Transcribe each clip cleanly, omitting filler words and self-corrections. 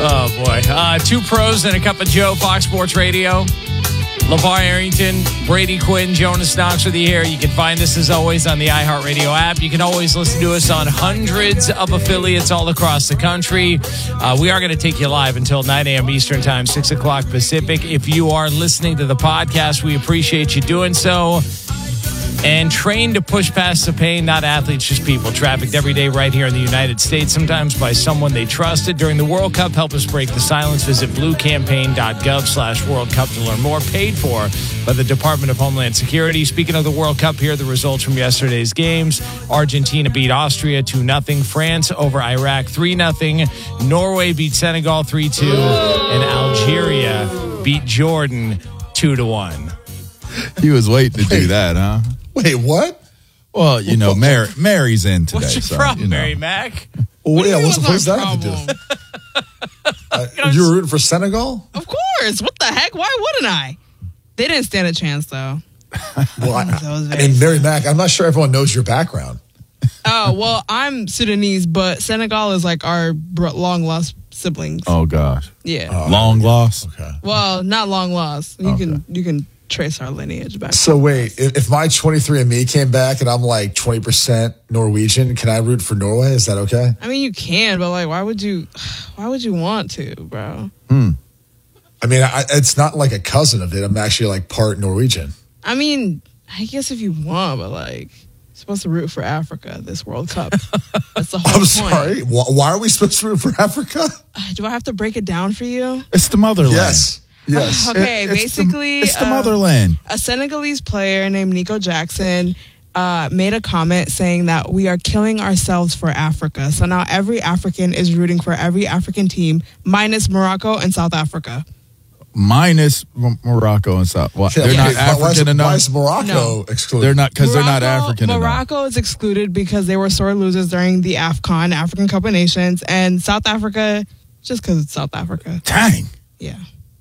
Oh, boy. Two pros and a cup of Joe, Fox Sports Radio. LeVar Arrington, Brady Quinn, Jonas Knox with you here. You can find us, as always, on the iHeartRadio app. You can always listen to us on hundreds of affiliates all across the country. We are going to take you live until 9 a.m. Eastern Time, 6 o'clock Pacific. If you are listening to the podcast, we appreciate you doing so. And trained to push past the pain, not athletes, just people. Trafficked every day right here in the United States, sometimes by someone they trusted. During the World Cup, help us break the silence. Visit bluecampaign.gov/World Cup to learn more. Paid for by the Department of Homeland Security. Speaking of the World Cup, here are the results from yesterday's games. Argentina beat Austria 2-0. France over Iraq 3-0. Norway beat Senegal 3-2. And Algeria beat Jordan 2-1. He was waiting to do that, huh? Wait, what? Well, you know, Mary's in today. What's your problem, Mary Mac? Well, yeah, what's that have to do? You were rooting for Senegal? Of course. What the heck? Why wouldn't I? They didn't stand a chance, though. Well, I mean, Mary Mac, I'm not sure everyone knows your background. Oh, well, I'm Sudanese, but Senegal is like our long-lost siblings. Oh, gosh. Yeah. Long lost? Okay. Well, not long lost. You can trace our lineage back. So wait, if my 23andMe came back and I'm like 20% Norwegian, can I root for Norway? Is that okay? I mean, you can, but like, why would you want to, bro? I mean, it's not like a cousin of it. I'm actually like part Norwegian. I mean, I guess if you want, but like, you're supposed to root for Africa this World Cup. That's the whole I'm point. sorry. Why are we supposed to root for Africa? Do I have to break it down for you? It's the motherland. Yes. Okay, basically, it's the motherland. A Senegalese player named Nico Jackson made a comment saying that we are killing ourselves for Africa. So now every African is rooting for every African team, minus Morocco and South Africa. Minus Morocco and South. Well, they're not African enough. Why is Morocco excluded? They're not, because they're not African enough. Morocco is excluded because they were sore losers during the AFCON, African Cup of Nations, and South Africa, just because it's South Africa. Dang. Yeah.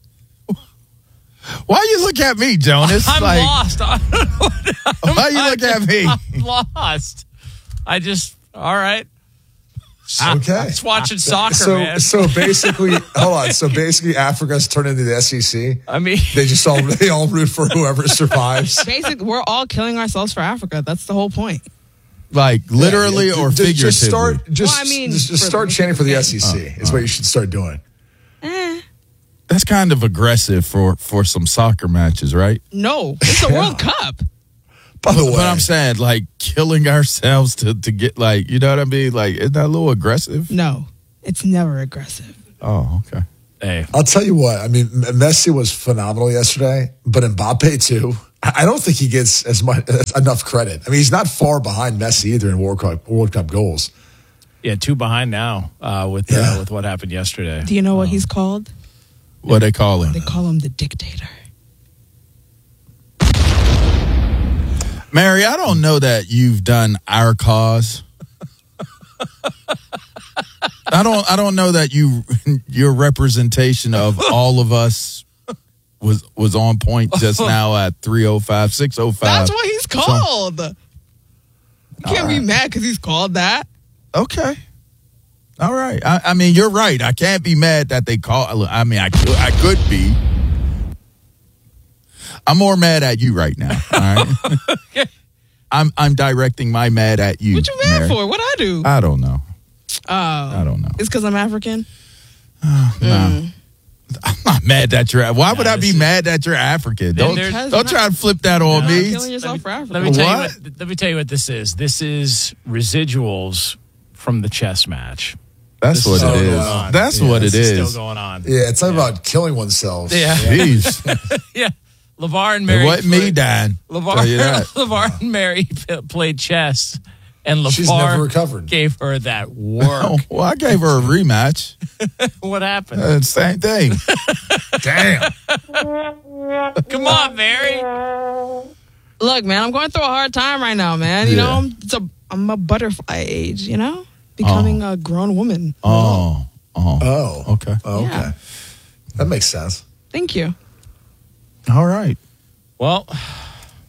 Why you look at me, Jonas? I'm lost. Why you look at me? I'm lost. All right. Okay. Just watching soccer, man. So basically, hold on. So basically, Africa's turned into the SEC. I mean, they all root for whoever survives. Basically, we're all killing ourselves for Africa. That's the whole point. Like literally or figuratively? Just start chanting for the SEC. Is what you should start doing. That's kind of aggressive for some soccer matches, right? No, it's the World Cup. By the way, but I'm saying, like, killing ourselves to get, like, you know what I mean? Like, isn't that a little aggressive? No, it's never aggressive. Oh, okay. Hey, I'll tell you what. I mean, Messi was phenomenal yesterday, but Mbappe too. I don't think he gets enough credit. I mean, he's not far behind Messi either in World Cup goals. Yeah, 2 behind now with what happened yesterday. Do you know what he's called? What they call him? They call him the dictator. Mary, I don't know that you've done our cause. I don't know that your representation of all of us was on point just now at 305, 605. That's what he's called. You can't be mad because he's called that. Okay. All right. I mean, you're right. I can't be mad that they call. I mean, I could be. I'm more mad at you right now. All right. Okay. I'm directing my mad at you. What you mad Mary. for? What'd I do? I don't know. Oh. I don't know. It's because I'm African? No. I'm not mad that you're. Why would I be mad that you're African? Don't try to flip that on me. Killing yourself for Africa. Let me tell you what this is. This is residuals from the chess match. That's what it is. That's what it is. Still going on. Yeah, it's not about killing oneself. Yeah. Jeez. Yeah. LeVar and Mary. It wasn't me, Dan. LeVar and Mary played chess, and She's never LeVar recovered. gave her that work. Well, I gave her a rematch. What happened? Same thing. Damn. Come on, Mary. Look, man, I'm going through a hard time right now, man. You know, I'm a butterfly age, you know? Becoming a grown woman. Okay. Okay. Yeah. That makes sense. Thank you. All right. Well,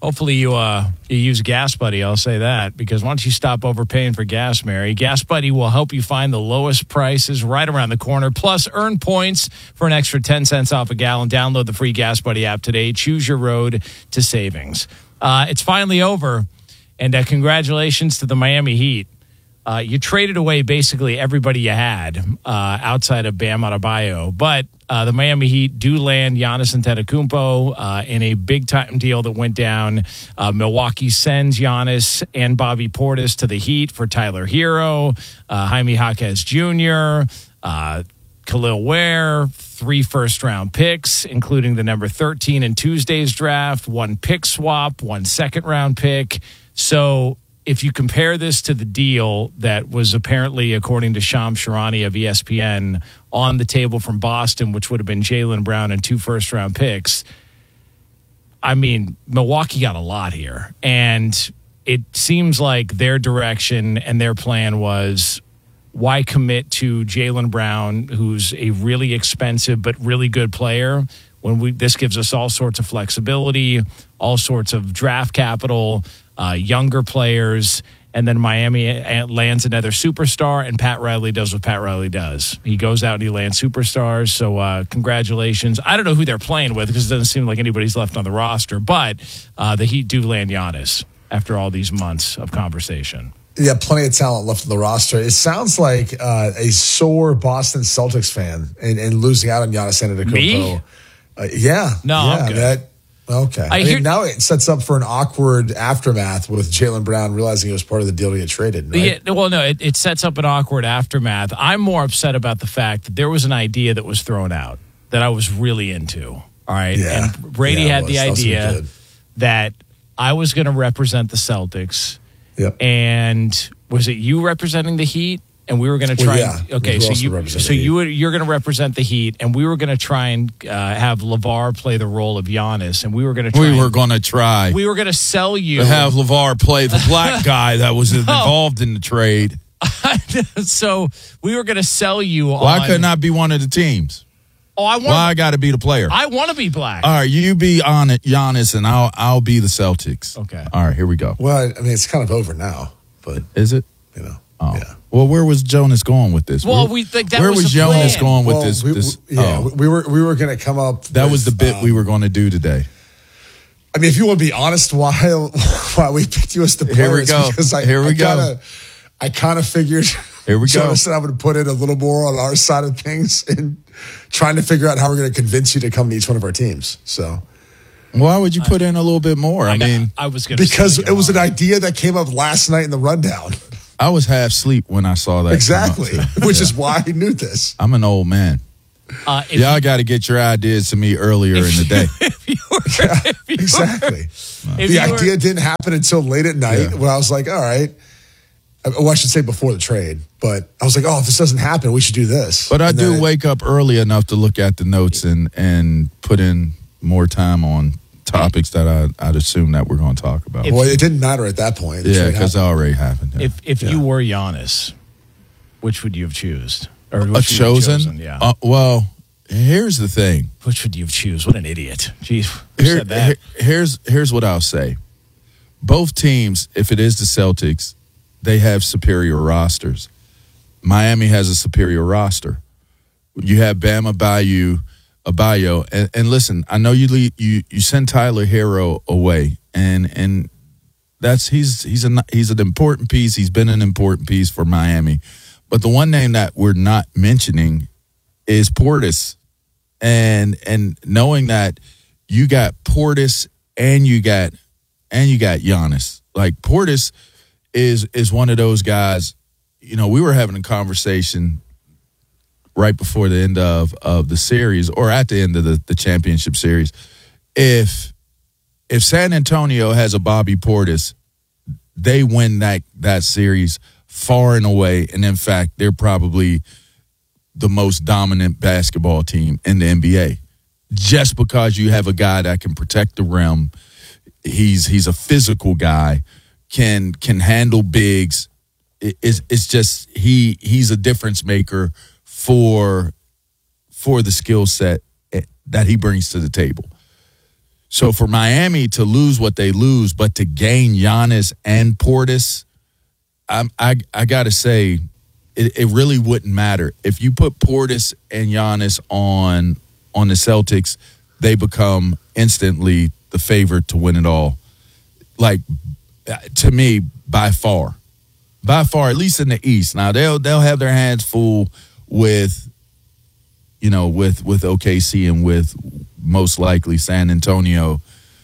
Hopefully you use Gas Buddy, I'll say that, because why don't you stop overpaying for gas, Mary? Gas Buddy will help you find the lowest prices right around the corner, plus earn points for an extra 10 cents off a gallon. Download the free Gas Buddy app today. Choose your road to savings. It's finally over, and congratulations to the Miami Heat. You traded away basically everybody you had outside of Bam Adebayo, but the Miami Heat do land Giannis Antetokounmpo in a big-time deal that went down. Milwaukee sends Giannis and Bobby Portis to the Heat for Tyler Hero, Jaime Jaquez Jr., Khalil Ware, 3 first-round picks, including the number 13 in Tuesday's draft, 1 pick swap, 1 second-round pick. So if you compare this to the deal that was apparently, according to Shams Charania of ESPN, on the table from Boston, which would have been Jaylen Brown and 2 first-round picks, I mean, Milwaukee got a lot here. And it seems like their direction and their plan was, why commit to Jaylen Brown, who's a really expensive but really good player, when this gives us all sorts of flexibility, all sorts of draft capital, younger players, and then Miami lands another superstar, and Pat Riley does what Pat Riley does. He goes out and he lands superstars, so congratulations. I don't know who they're playing with because it doesn't seem like anybody's left on the roster, but the Heat do land Giannis after all these months of conversation. Yeah, plenty of talent left on the roster. It sounds like a sore Boston Celtics fan and losing out on Giannis Antetokounmpo. Me? Yeah. No, I'm good. Okay. I mean, now it sets up for an awkward aftermath with Jaylen Brown realizing he was part of the deal to get traded. Right? Yeah, well, no, it sets up an awkward aftermath. I'm more upset about the fact that there was an idea that was thrown out that I was really into. All right. Yeah. And Brady had the idea that I was going to represent the Celtics. Yep. And was it you representing the Heat? And we were going to try. Well, yeah. Okay, so you're going to represent the Heat, and we were going to try and have LeVar play the role of Giannis, and we were going to try. We were going to try. We were going to sell you to have LeVar play the black guy that was involved in the trade. So we were going to sell you. Why couldn't I be one of the teams? Oh, I got to be the player? I want to be black. All right, you be on it, Giannis, and I'll be the Celtics. Okay. All right, here we go. Well, I mean, it's kind of over now, but is it? You know. Oh. Yeah. Well, where was Jonas going with this? Well, we think that where was Jonas going with this? We were going to come up. That was the bit we were going to do today. I mean, if you want to be honest, why we picked you as the player? Here we go. Because I kind of figured. Here we Jonas and I would put in a little more on our side of things and trying to figure out how we're going to convince you to come to each one of our teams. So. Why would you put in a little bit more? I was going to because it was an idea that came up last night in the rundown. I was half asleep when I saw that. Exactly, which is why I knew this. I'm an old man. Y'all got to get your ideas to me earlier in the day. Exactly. The idea didn't happen until late at night when I was like, all right. Well, I should say before the trade, but I was like, oh, if this doesn't happen, we should do this. But I do wake up early enough to look at the notes and put in more time on topics that I'd assume that we're going to talk about. Well, it didn't matter at that point. Yeah, because it already happened. Yeah. If you were Giannis, which would you have chosen? Chosen? Yeah. Well, here's the thing. Which would you have chosen? What an idiot. Jeez, who said that? Here's what I'll say. Both teams, if it is the Celtics, they have superior rosters. Miami has a superior roster. You have Bam Adebayo, and listen, I know you send Tyler Hero away, and that's he's an important piece. He's been an important piece for Miami, but the one name that we're not mentioning is Portis, and knowing that you got Portis and you got Giannis, like Portis is one of those guys. You know, we were having a conversation right before the end of the series, or at the end of the championship series. If San Antonio has a Bobby Portis, they win that series far and away. And in fact, they're probably the most dominant basketball team in the NBA. Just because you have a guy that can protect the rim, he's a physical guy, can handle bigs. It's just he's a difference maker for the skill set that he brings to the table. So for Miami to lose what they lose, but to gain Giannis and Portis, I got to say, it really wouldn't matter. If you put Portis and Giannis on the Celtics, they become instantly the favorite to win it all. Like, to me, by far, at least in the East. Now they'll have their hands full with OKC and with most likely San Antonio.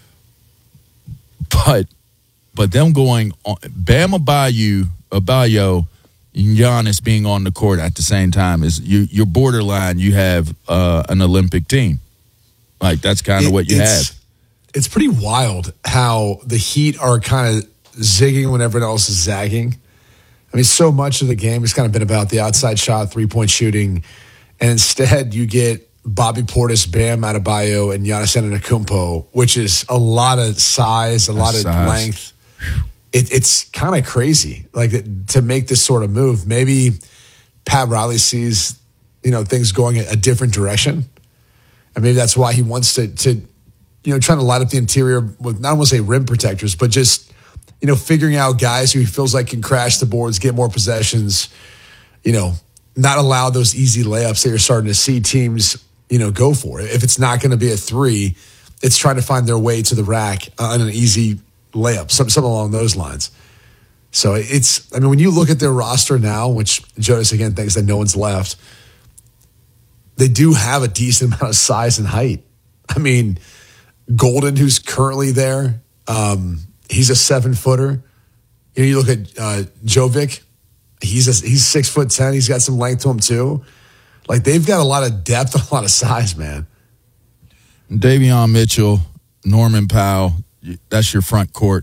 But them going on, Bam Adebayo, and Giannis being on the court at the same time is you're borderline. You have an Olympic team. Like, that's kind of what you have. It's pretty wild how the Heat are kind of zigging when everyone else is zagging. I mean, so much of the game has kind of been about the outside shot, three-point shooting, and instead you get Bobby Portis, Bam Adebayo, and Giannis Antetokounmpo, which is a lot of size, a lot of length. It's kind of crazy, like, to make this sort of move. Maybe Pat Riley sees, things going a different direction, and maybe that's why he wants to trying to light up the interior with, not want to say rim protectors, but just, figuring out guys who he feels like can crash the boards, get more possessions, not allow those easy layups that you're starting to see teams, go for. If it's not going to be a three, it's trying to find their way to the rack on an easy layup, something along those lines. So when you look at their roster now, which Jonas again thinks that no one's left, they do have a decent amount of size and height. I mean, Golden, who's currently there, he's a 7-footer. You look at Jovic, he's 6'10". He's got some length to him too. Like, they've got a lot of depth and a lot of size, man. Davion Mitchell, Norman Powell, that's your front court.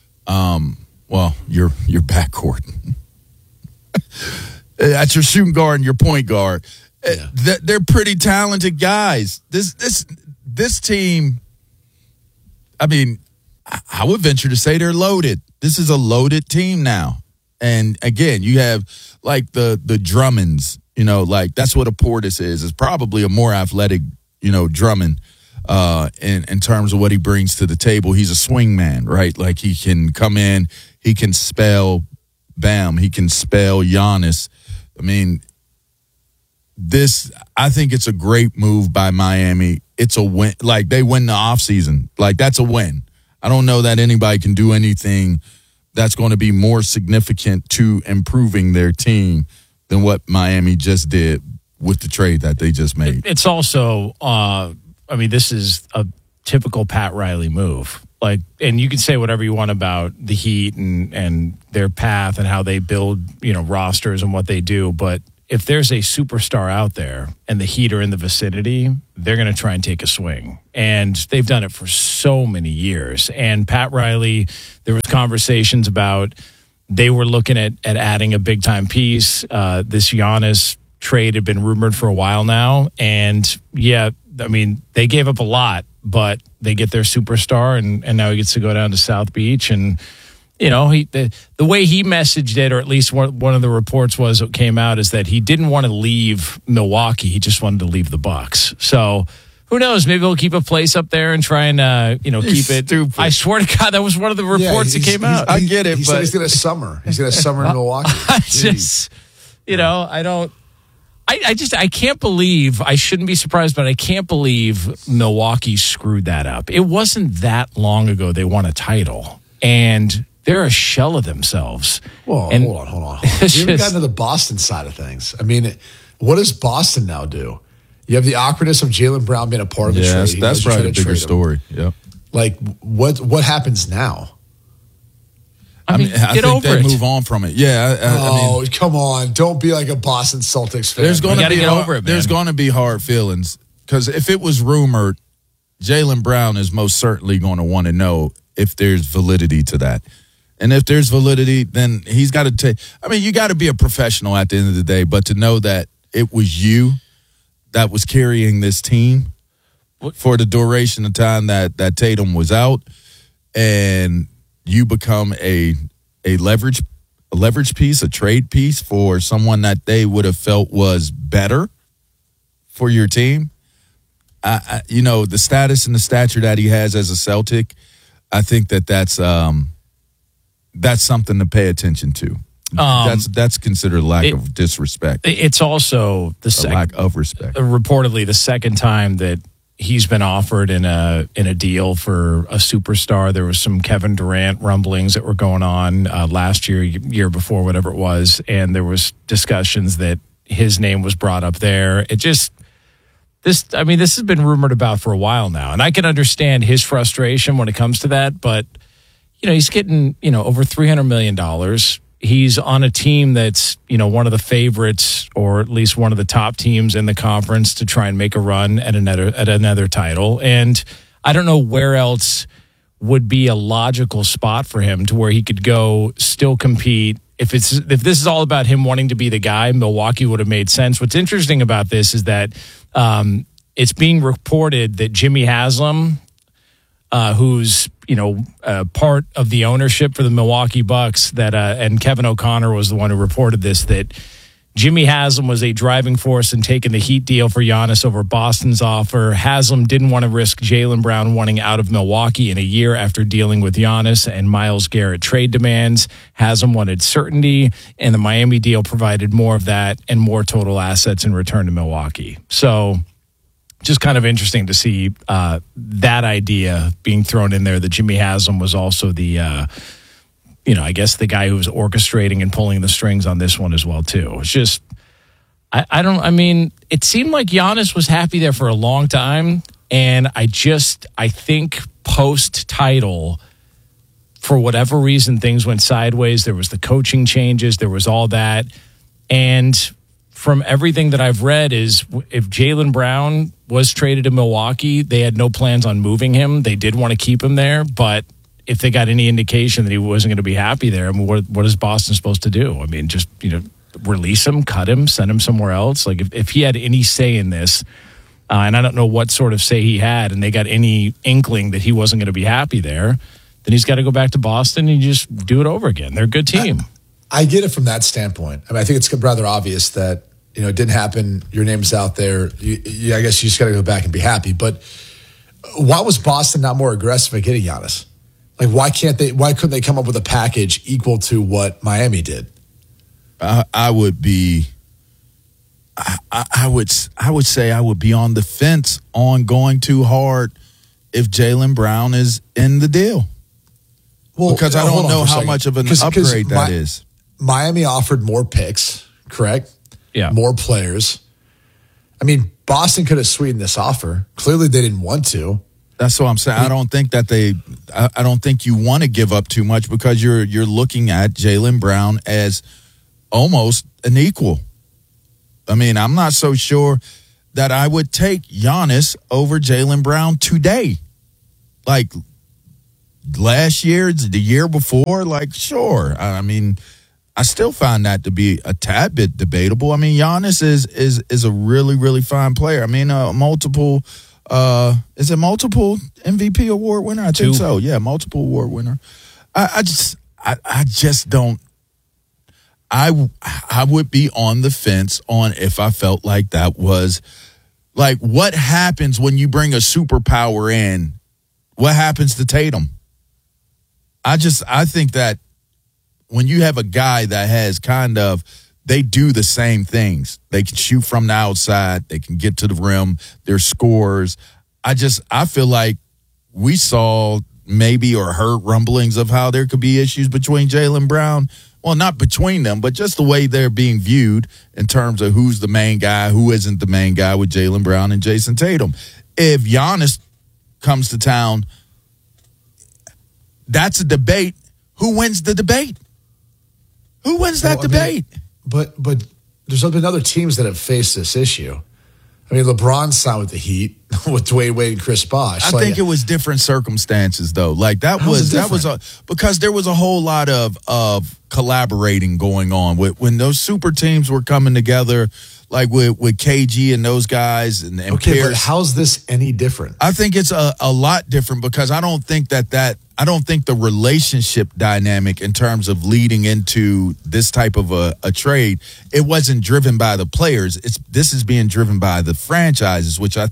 Your back court. That's your shooting guard and your point guard. Yeah. They're pretty talented guys. This team, I mean, I would venture to say they're loaded. This is a loaded team now. And again, you have like the Drummonds, like that's what a Portis is. It's probably a more athletic, Drummond in terms of what he brings to the table. He's a swing man, right? Like, he can come in, he can spell Bam, he can spell Giannis. I mean, I think it's a great move by Miami. It's a win. Like, they win the offseason. Like, that's a win. I don't know that anybody can do anything that's going to be more significant to improving their team than what Miami just did with the trade that they just made. It's also, this is a typical Pat Riley move. Like, and you can say whatever you want about the Heat and their path and how they build, rosters and what they do, but if there's a superstar out there and the Heat are in the vicinity, they're going to try and take a swing. And they've done it for so many years. And Pat Riley, there was conversations about they were looking at adding a big-time piece. This Giannis trade had been rumored for a while now. And, yeah, I mean, they gave up a lot, but they get their superstar, and now he gets to go down to South Beach. And, the way he messaged it, or at least one of the reports came out, is that he didn't want to leave Milwaukee. He just wanted to leave the Bucks. So who knows? Maybe he'll keep a place up there and try and keep it. Stupid. I swear to God, that was one of the reports that came out. I get it, he said he's going to summer. He's going to summer in Milwaukee. I can't believe. I shouldn't be surprised, but I can't believe Milwaukee screwed that up. It wasn't that long ago they won a title, and they're a shell of themselves. Well, hold on. You haven't gotten to the Boston side of things. I mean, what does Boston now do? You have the awkwardness of Jaylen Brown being a part of the trade. That's probably the bigger story. Yep. Like, what happens now? I think they move on from it. Yeah. Come on. Don't be like a Boston Celtics fan. There's going to be get over it, man. There's going to be hard feelings, because if it was rumored, Jaylen Brown is most certainly going to want to know if there's validity to that. And if there's validity, then he's got to take. I mean, you got to be a professional at the end of the day, but to know that it was you that was carrying this team for the duration of time that Tatum was out, and you become a leverage piece, a trade piece for someone that they would have felt was better for your team. the status and the stature that he has as a Celtic, I think that's something to pay attention to. That's considered a lack of disrespect. It's also a lack of respect. Reportedly, the second time that he's been offered in a deal for a superstar. There was some Kevin Durant rumblings that were going on last year before, whatever it was, and there was discussions that his name was brought up there. This has been rumored about for a while now, and I can understand his frustration when it comes to that, but he's getting, over $300 million. He's on a team that's, one of the favorites, or at least one of the top teams in the conference to try and make a run at another title. And I don't know where else would be a logical spot for him to where he could go still compete. If this is all about him wanting to be the guy, Milwaukee would have made sense. What's interesting about this is that it's being reported that Jimmy Haslam, who's part of the ownership for the Milwaukee Bucks, and Kevin O'Connor was the one who reported this, that Jimmy Haslam was a driving force in taking the Heat deal for Giannis over Boston's offer. Haslam didn't want to risk Jaylen Brown wanting out of Milwaukee in a year after dealing with Giannis and Myles Garrett trade demands. Haslam wanted certainty, and the Miami deal provided more of that and more total assets in return to Milwaukee. So just kind of interesting to see that idea being thrown in there, that Jimmy Haslam was also the, I guess the guy who was orchestrating and pulling the strings on this one as well, too. It's just, it seemed like Giannis was happy there for a long time. And I think post-title, for whatever reason, things went sideways. There was the coaching changes. There was all that. And from everything that I've read is if Jaylen Brown was traded to Milwaukee, they had no plans on moving him. They did want to keep him there, but if they got any indication that he wasn't going to be happy there, what is Boston supposed to do? Just, release him, cut him, send him somewhere else? Like if he had any say in this, and I don't know what sort of say he had, and they got any inkling that he wasn't going to be happy there, then he's got to go back to Boston and just do it over again. They're a good team. I get it from that standpoint. I think it's rather obvious that, it didn't happen. Your name's out there. I guess you just got to go back and be happy. But why was Boston not more aggressive at getting Giannis? Like, why couldn't they come up with a package equal to what Miami did? I would say I would be on the fence on going too hard if Jaylen Brown is in the deal. Well, because I don't know how much of an upgrade that is. Miami offered more picks, correct? Yeah. More players. Boston could have sweetened this offer. Clearly they didn't want to. That's what I'm saying. I don't think I don't think you want to give up too much, because you're looking at Jaylen Brown as almost an equal. I'm not so sure that I would take Giannis over Jaylen Brown today. Like last year, the year before, sure. I still find that to be a tad bit debatable. Giannis is a really, really fine player. Multiple MVP award winner? I think so. Yeah, multiple award winner. I just don't. I would be on the fence on if I felt like that was like, what happens when you bring a superpower in? What happens to Tatum? I think that when you have a guy that has they do the same things. They can shoot from the outside. They can get to the rim. They're scorers. I feel like we saw maybe or heard rumblings of how there could be issues between Jaylen Brown. Well, not between them, but just the way they're being viewed in terms of who's the main guy, who isn't the main guy with Jaylen Brown and Jason Tatum. If Giannis comes to town, that's a debate. Who wins the debate? Who wins that debate? But there's been other teams that have faced this issue. LeBron signed with the Heat with Dwayne Wade and Chris Bosh. I think it was different circumstances, though. Because there was a whole lot of collaborating going on when those super teams were coming together, like with KG and those guys and Pierce. But how's this any different? I think it's a lot different, because I don't think I don't think the relationship dynamic in terms of leading into this type of a trade, it wasn't driven by the players. This is being driven by the franchises, which I think fundamentally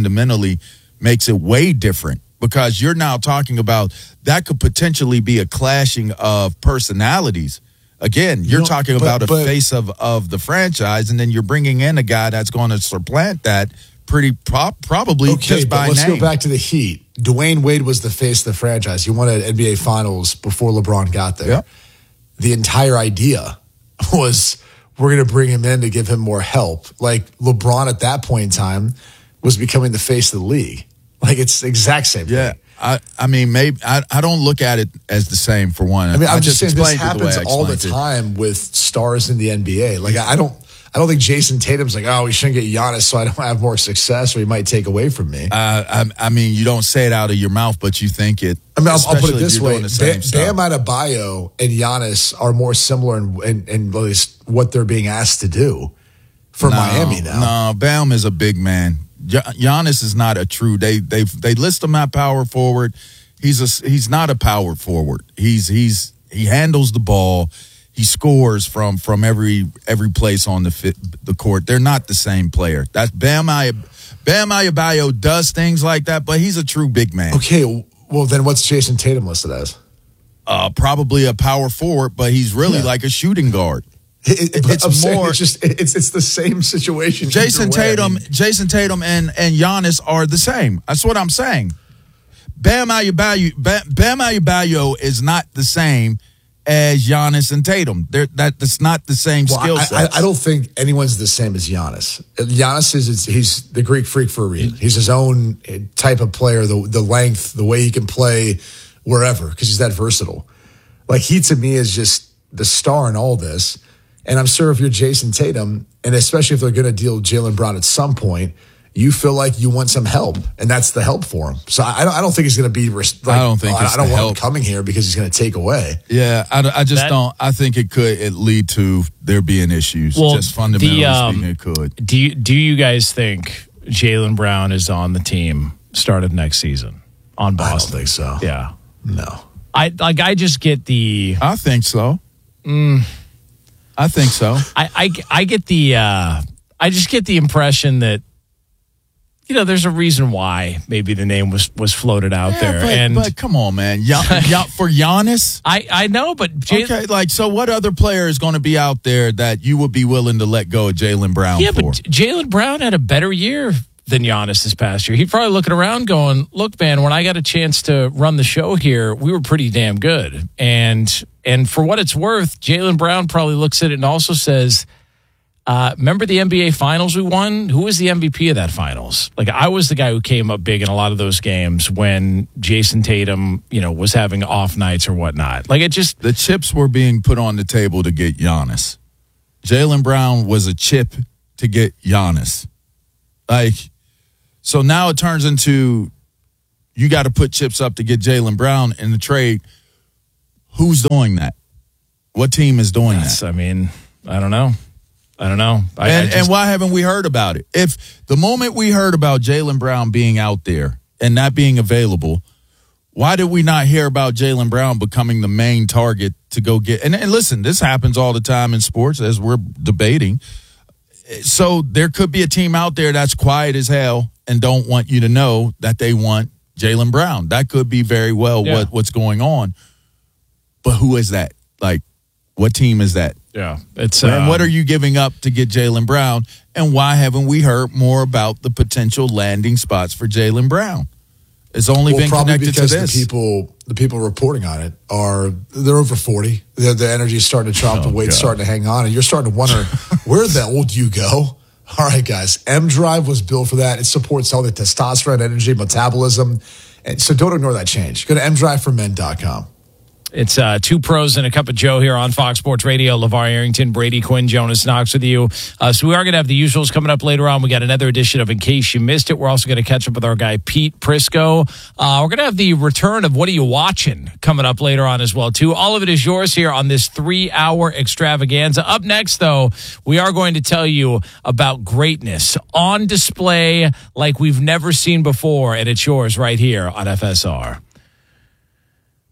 fundamentally makes it way different, because you're now talking about that could potentially be a clashing of personalities. Again, you're talking about a face of the franchise, and then you're bringing in a guy that's going to supplant that probably just by let's name. Go back to the Heat. Dwayne Wade was the face of the franchise. He won an NBA Finals before LeBron got there. Yep. The entire idea was we're going to bring him in to give him more help. Like LeBron at that point in time was becoming the face of the league. Like it's the exact same thing. Yeah. I mean, maybe I don't look at it as the same, for one. I mean, I'm just saying this explained it the way happens I all the explained it. time with stars in the NBA. Like I don't think Jason Tatum's like, oh, we shouldn't get Giannis so I don't have more success, or he might take away from me. I mean, you don't say it out of your mouth, but you think it. I mean, I'll put especially it if this you're way: doing the same stuff. Bam Adebayo and Giannis are more similar in at least what they're being asked to do for Miami now. No, Bam is a big man. Giannis is not a true. They list him at power forward. He's not a power forward. He handles the ball. He scores from every place on the court. They're not the same player. That's Bam Adebayo does things like that, but he's a true big man. Okay, well then what's Jason Tatum listed as? Probably a power forward, but he's really like a shooting guard. It's more. It's the same situation. Jason Tatum and Giannis are the same. That's what I'm saying. Bam Adebayo is not the same as Giannis and Tatum. That's not the same skill set. I don't think anyone's the same as Giannis. Giannis he's the Greek freak for a reason. He's his own type of player. The length, the way he can play wherever, because he's that versatile. Like he to me is just the star in all this. And I'm sure if you're Jason Tatum, and especially if they're going to deal Jaylen Brown at some point, you feel like you want some help, and that's the help for him. So I don't think he's going to be. I don't think I don't want him coming here because he's going to take away. Yeah, I just don't. I think it could lead to there being issues. Well, just fundamentally speaking, it could. Do you guys think Jaylen Brown is on the team started next season on Boston? I don't think so. Yeah, no. I just get the. I think so. I think so. I get the. I just get the impression that. There's a reason why maybe the name was floated out there. But come on, man. For Giannis? I know, but okay, so what other player is going to be out there that you would be willing to let go of Jaylen Brown for? But Jaylen Brown had a better year than Giannis this past year. He's probably looking around going, look, man, when I got a chance to run the show here, we were pretty damn good. And for what it's worth, Jaylen Brown probably looks at it and also says, remember the NBA Finals we won? Who was the MVP of that Finals? Like, I was the guy who came up big in a lot of those games when Jason Tatum, was having off nights or whatnot. Like, the chips were being put on the table to get Giannis. Jaylen Brown was a chip to get Giannis. So now it turns into you got to put chips up to get Jaylen Brown in the trade. Who's doing that? What team is doing that? I mean, I don't know. And why haven't we heard about it? If the moment we heard about Jaylen Brown being out there and not being available, why did we not hear about Jaylen Brown becoming the main target to go get? And listen, this happens all the time in sports as we're debating. So there could be a team out there that's quiet as hell and don't want you to know that they want Jaylen Brown. That could be very well what's going on. But who is that? Like, what team is that? Yeah, it's and what are you giving up to get Jaylen Brown? And why haven't we heard more about the potential landing spots for Jaylen Brown? It's only been connected to this. The people reporting on it they're over 40. The energy is starting to drop, the weight's starting to hang on, and you're starting to wonder where the hell do you go? All right, guys, M Drive was built for that. It supports all the testosterone, energy, metabolism, and so don't ignore that change. Go to mdriveformen.com. It's two pros and a cup of Joe here on Fox Sports Radio. LeVar Arrington, Brady Quinn, Jonas Knox with you. So we are going to have the usuals coming up later on. We got another edition of In Case You Missed It. We're also going to catch up with our guy, Pete Prisco. We're going to have the return of What Are You Watching coming up later on as well, too. All of it is yours here on this 3-hour extravaganza. Up next, though, we are going to tell you about greatness on display like we've never seen before, and it's yours right here on FSR.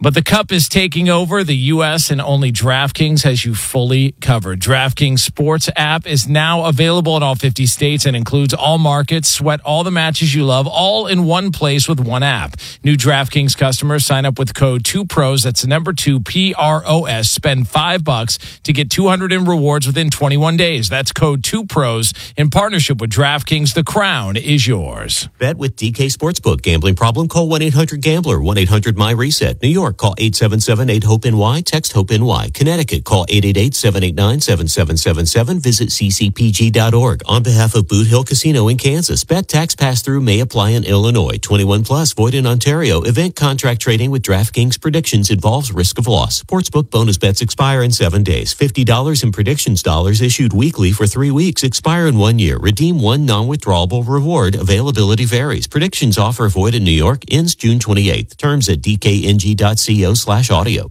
But the Cup is taking over the U.S. and only DraftKings has you fully covered. DraftKings Sports app is now available in all 50 states and includes all markets. Sweat all the matches you love, all in one place with one app. New DraftKings customers sign up with code 2PROS. That's the number 2 PROS. Spend $5 to get $200 in rewards within 21 days. That's code 2PROS in partnership with DraftKings. The crown is yours. Bet with DK Sportsbook. Gambling problem? Call 1-800-GAMBLER. 1-800-MY-RESET. New York, call 877-8-HOPE-NY. Text HOPE-NY. Connecticut, call 888-789-7777. Visit ccpg.org. On behalf of Boot Hill Casino in Kansas, bet tax pass-through may apply in Illinois. 21 plus, void in Ontario. Event contract trading with DraftKings predictions involves risk of loss. Sportsbook bonus bets expire in 7 days. $50 in predictions dollars issued weekly for 3 weeks. Expire in 1 year. Redeem one non-withdrawable reward. Availability varies. Predictions offer void in New York. Ends June 28th. Terms at dkng.co/audio.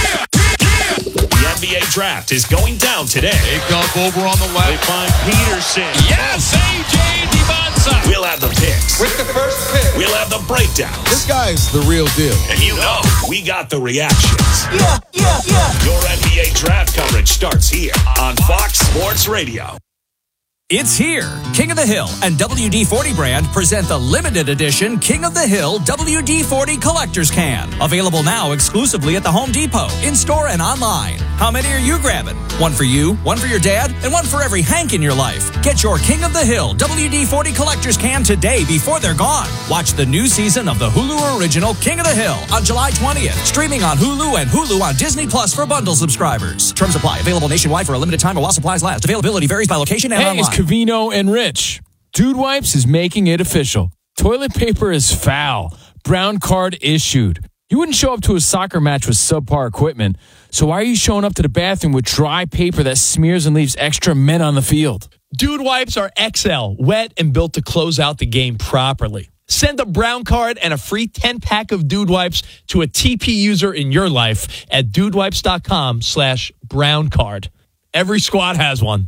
The NBA draft is going down today. Takeoff over on the left. They find Peterson. Yes, A.J. Dibonsa. We'll have the picks. With the first pick. We'll have the breakdowns. This guy's the real deal. And you know, we got the reactions. Yeah. Your NBA draft coverage starts here on Fox Sports Radio. It's here. King of the Hill and WD-40 brand present the limited edition King of the Hill WD-40 Collector's Can. Available now exclusively at the Home Depot, in-store and online. How many are you grabbing? One for you, one for your dad, and one for every Hank in your life. Get your King of the Hill WD-40 Collector's Can today before they're gone. Watch the new season of the Hulu original King of the Hill on July 20th. Streaming on Hulu and Hulu on Disney Plus for bundle subscribers. Terms apply. Available nationwide for a limited time or while supplies last. Availability varies by location and online. Covino and Rich. Dude Wipes is making it official. Toilet paper is foul. Brown card issued. You wouldn't show up to a soccer match with subpar equipment, so why are you showing up to the bathroom with dry paper that smears and leaves extra men on the field? Dude Wipes are XL, wet and built to close out the game properly. Send a brown card and a free 10-pack of Dude Wipes to a TP user in your life at dudewipes.com/brown card. Every squad has one.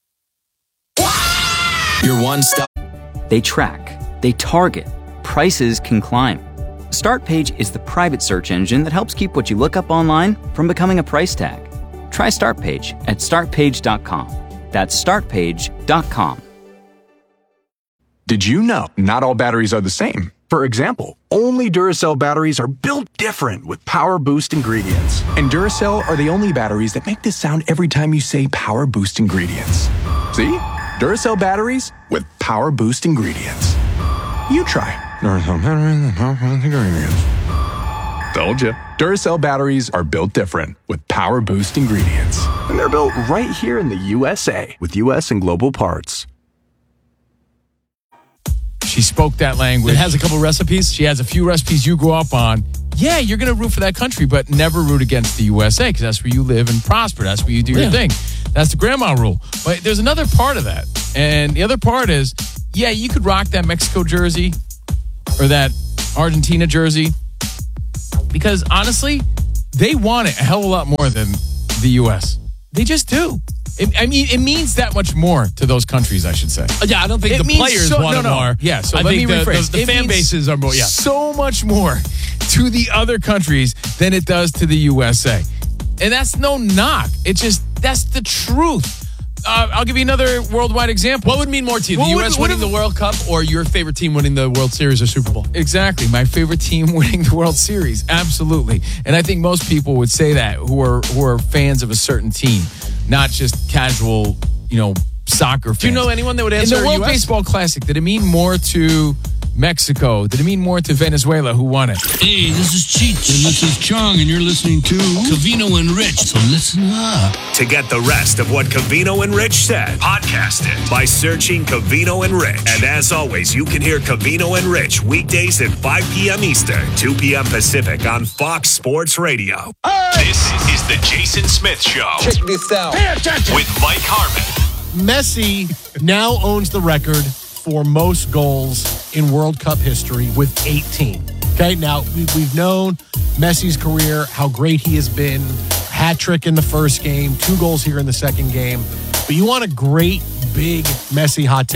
Your one stop. They track, they target, prices can climb. StartPage is the private search engine that helps keep what you look up online from becoming a price tag. Try StartPage at startpage.com. That's startpage.com. Did you know not all batteries are the same? For example, only Duracell batteries are built different with Power Boost ingredients. And Duracell are the only batteries that make this sound every time you say Power Boost ingredients. See? Duracell batteries with Power Boost ingredients. You try. Duracell batteries with Power Boost ingredients. Told you. Duracell batteries are built different with Power Boost ingredients. And they're built right here in the USA with US and global parts. She spoke that language. It has a couple recipes. She has a few recipes you grew up on. Yeah, you're going to root for that country, but never root against the USA because that's where you live and prosper. That's where you do your thing. That's the grandma rule. But there's another part of that. And the other part is, yeah, you could rock that Mexico jersey or that Argentina jersey because, honestly, they want it a hell of a lot more than the U.S. They just do. It means that much more to those countries, I should say. Yeah, I don't think the players want it more. Yeah, so I let me think rephrase. The fan bases are more, so much more to the other countries than it does to the USA. And that's no knock. It's just, that's the truth. I'll give you another worldwide example. What would mean more to you? The U.S. winning the World Cup or your favorite team winning the World Series or Super Bowl? Exactly. My favorite team winning the World Series. Absolutely. And I think most people would say that who are fans of a certain team, not just casual, soccer fans. Do you know anyone that would answer in the World US? Baseball Classic? Did it mean more to Mexico? Did it mean more to Venezuela, who won it? Hey, this is Cheech, and this is Chong, and you're listening to Covino and Rich, so listen up. To get the rest of what Covino and Rich said, podcast it by searching Covino and Rich. And as always, you can hear Covino and Rich weekdays at 5 p.m. Eastern, 2 p.m. Pacific on Fox Sports Radio. This is the Jason Smith Show. Check this out. Pay attention. With Mike Harmon. Messi now owns the record for most goals in World Cup history with 18. Okay, now we've known Messi's career, how great he has been. Hat trick in the first game, 2 goals here in the second game. But you want a great, big Messi hot take?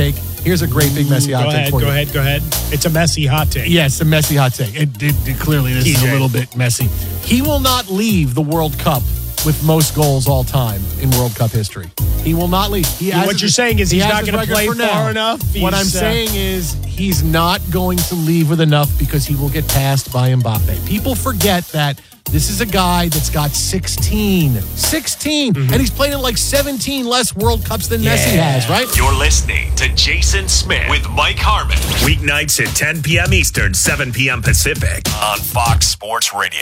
Here's a great big messy hot take for you. Go ahead. It's a messy hot take. Yes, a messy hot take. It clearly this is a little bit messy. He will not leave the World Cup with most goals all time in World Cup history. He will not leave. What you're saying is he's not going to play far enough? What I'm saying is he's not going to leave with enough because he will get passed by Mbappe. People forget that this is a guy that's got 16. 16. And he's played in like 17 less World Cups than Messi has, right? You're listening to Jason Smith with Mike Harmon. Weeknights at 10 p.m. Eastern, 7 p.m. Pacific on Fox Sports Radio.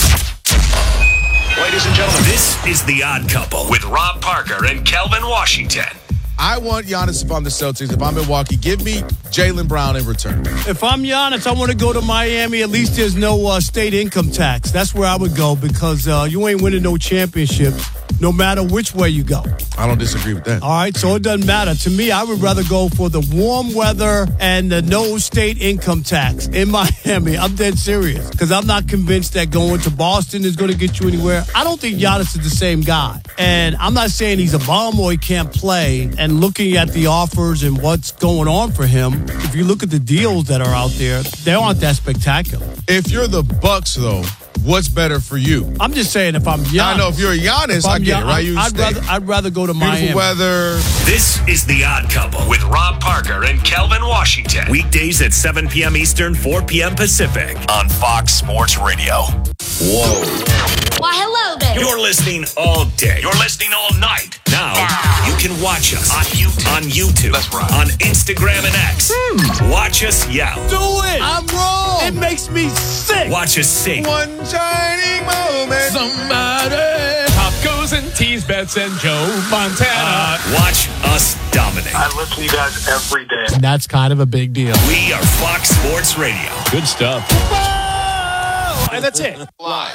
Ladies and gentlemen, this is The Odd Couple with Rob Parker and Kelvin Washington. I want Giannis if I'm the Celtics. If I'm Milwaukee, give me Jaylen Brown in return. If I'm Giannis, I want to go to Miami. At least there's no state income tax. That's where I would go because you ain't winning no championships no matter which way you go. I don't disagree with that. All right, so it doesn't matter. To me, I would rather go for the warm weather and the no state income tax in Miami. I'm dead serious because I'm not convinced that going to Boston is going to get you anywhere. I don't think Giannis is the same guy. And I'm not saying he's a bum or he can't play. And looking at the offers and what's going on for him, if you look at the deals that are out there, they aren't that spectacular. If you're the Bucks, though, what's better for you? I'm just saying if I'm Giannis. I know if you're Giannis, I get it, right? I'd rather go to Miami. Beautiful weather. This is The Odd Couple with Rob Parker and Kelvin Washington. Weekdays at 7 p.m. Eastern, 4 p.m. Pacific on Fox Sports Radio. Whoa. Why, hello there. You're listening all day. You're listening all night. Now you can watch us on YouTube. That's right. On Instagram and X. Watch us yell. Do it. I'm wrong. It makes me sick. Watch us sing. One shining moment. Somebody. Pop goes and tease bets and Joe Montana. Watch us dominate. I listen to you guys every day. And that's kind of a big deal. We are Fox Sports Radio. Good stuff. And that's it. Live.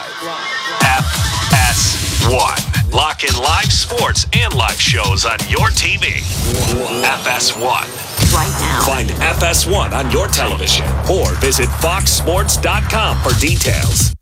FS1. Lock in live sports and live shows on your TV. FS1. Right now. Find FS1 on your television or visit foxsports.com for details.